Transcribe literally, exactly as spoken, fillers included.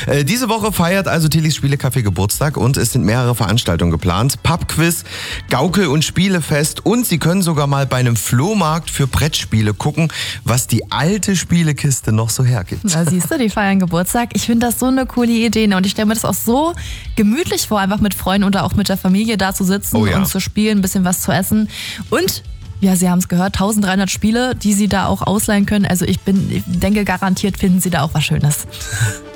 Äh, diese Woche feiert also Tillys Spielecafé Geburtstag und es sind mehrere Veranstaltungen geplant. Pubquiz, Gaukel- und Spielefest und Sie können sogar mal bei einem Flohmarkt für Brettspiele gucken, was die alte Spielekiste noch so hergibt. Na siehst du, die feiern Geburtstag. Ich finde das so eine coole Idee und ich stelle mir das auch so gemütlich vor, einfach mit Freunden oder auch mit der Familie da zu sitzen Oh ja. und zu spielen, ein bisschen was zu essen. Und ja, Sie haben es gehört, dreizehnhundert Spiele, die Sie da auch ausleihen können. Also ich bin, ich denke, garantiert finden Sie da auch was Schönes.